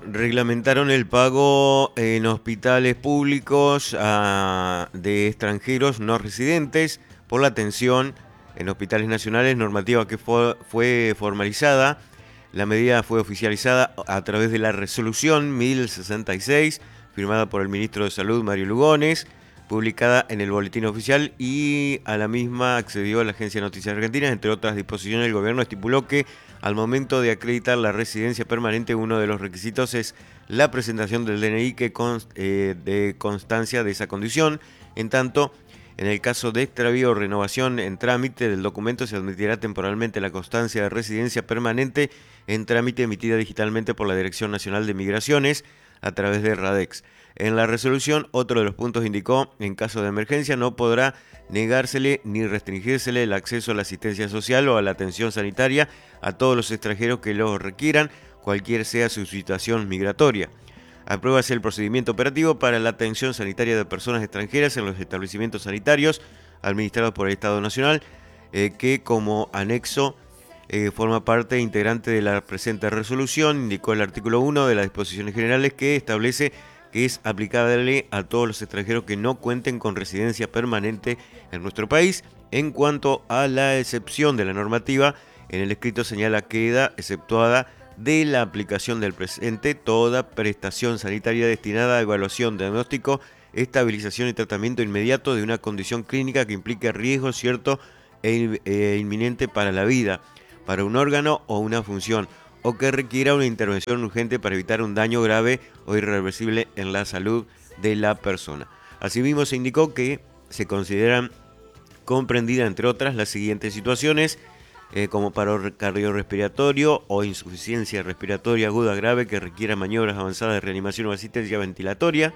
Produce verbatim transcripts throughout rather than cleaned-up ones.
reglamentaron el pago en hospitales públicos a, de extranjeros no residentes por la atención en hospitales nacionales, normativa que fue, fue formalizada. La medida fue oficializada a través de la resolución mil sesenta y seis, firmada por el ministro de Salud, Mario Lugones, publicada en el Boletín Oficial, y a la misma accedió la Agencia de Noticias Argentinas. Entre otras disposiciones, el gobierno estipuló que al momento de acreditar la residencia permanente, uno de los requisitos es la presentación del D N I que const, eh, de constancia de esa condición. En tanto, en el caso de extravío o renovación en trámite del documento, se admitirá temporalmente la constancia de residencia permanente en trámite emitida digitalmente por la Dirección Nacional de Migraciones a través de RADEX. En la resolución, otro de los puntos indicó, en caso de emergencia no podrá negársele ni restringírsele el acceso a la asistencia social o a la atención sanitaria a todos los extranjeros que lo requieran, cualquier sea su situación migratoria. Apruébase el procedimiento operativo para la atención sanitaria de personas extranjeras en los establecimientos sanitarios administrados por el Estado Nacional, eh, que como anexo eh, forma parte integrante de la presente resolución, indicó el artículo uno de las disposiciones generales que establece que es aplicable a todos los extranjeros que no cuenten con residencia permanente en nuestro país. En cuanto a la excepción de la normativa, en el escrito señala que queda exceptuada de la aplicación del presente toda prestación sanitaria destinada a evaluación, diagnóstico, estabilización y tratamiento inmediato de una condición clínica que implique riesgo cierto e, e inminente para la vida, para un órgano o una función, o que requiera una intervención urgente para evitar un daño grave o irreversible en la salud de la persona. Asimismo, se indicó que se consideran comprendidas, entre otras, las siguientes situaciones, eh, como paro cardiorrespiratorio o insuficiencia respiratoria aguda grave que requiera maniobras avanzadas de reanimación o asistencia ventilatoria,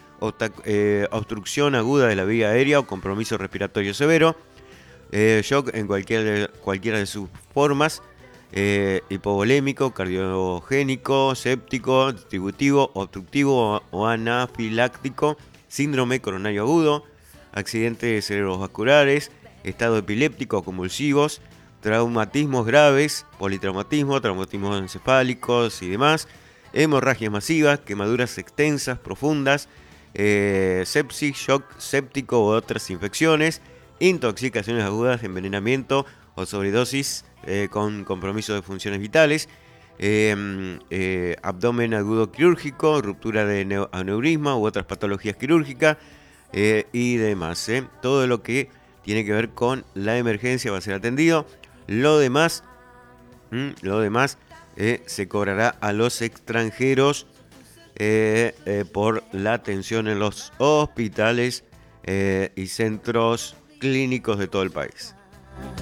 eh, obstrucción aguda de la vía aérea o compromiso respiratorio severo, eh, shock en cualquier, cualquiera de sus formas, Eh, hipovolémico, cardiogénico, séptico, distributivo, obstructivo o anafiláctico, síndrome coronario agudo, accidentes cerebrovasculares, estado epiléptico o convulsivos, traumatismos graves, politraumatismo, traumatismos encefálicos y demás, hemorragias masivas, quemaduras extensas, profundas, eh, sepsis, shock séptico u otras infecciones, intoxicaciones agudas, envenenamiento o sobredosis eh, con compromiso de funciones vitales, eh, eh, abdomen agudo quirúrgico, ruptura de aneurisma u otras patologías quirúrgicas eh, y demás. Eh. Todo lo que tiene que ver con la emergencia va a ser atendido. Lo demás, mmm, lo demás eh, se cobrará a los extranjeros eh, eh, por la atención en los hospitales eh, y centros clínicos de todo el país.